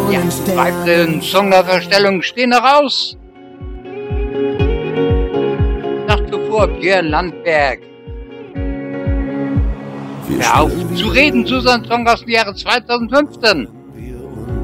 Weitere Songverstellungen stehen heraus. Nach zuvor Björn Landberg. Hör auf zu reden, Susan Song aus dem Jahre 2015.